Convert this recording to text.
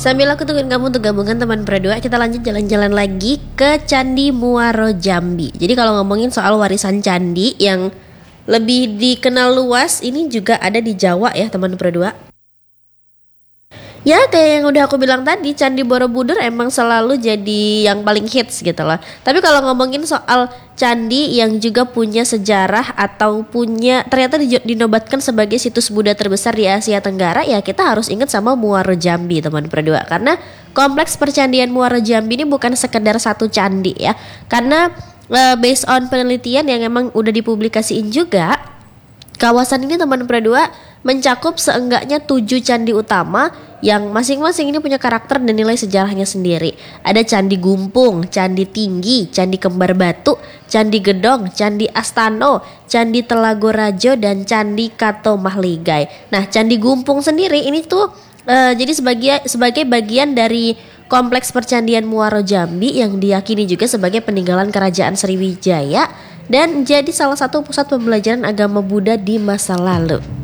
Sambil aku tungguin kamu untuk gabungan teman berdua, kita lanjut jalan-jalan lagi ke Candi Muaro Jambi. Jadi kalau ngomongin soal warisan candi yang lebih dikenal luas, ini juga ada di Jawa ya teman berdua. Ya kayak yang udah aku bilang tadi, Candi Borobudur emang selalu jadi yang paling hits gitu loh. Tapi kalau ngomongin soal candi yang juga punya sejarah atau punya ternyata dinobatkan sebagai situs Buddha terbesar di Asia Tenggara, ya kita harus ingat sama Muaro Jambi teman berdua. Karena kompleks percandian Muaro Jambi ini bukan sekedar satu candi ya. Karena based on penelitian yang emang udah dipublikasiin juga, kawasan ini teman berdua mencakup seenggaknya 7 candi utama yang masing-masing ini punya karakter dan nilai sejarahnya sendiri. Ada Candi Gumpung, Candi Tinggi, Candi Kembar Batu, Candi Gedong, Candi Astano, Candi Telagorajo, dan Candi Kato Mahligai. Nah, Candi Gumpung sendiri ini tuh jadi sebagai bagian dari kompleks percandian Muaro Jambi yang diyakini juga sebagai peninggalan kerajaan Sriwijaya dan jadi salah satu pusat pembelajaran agama Buddha di masa lalu.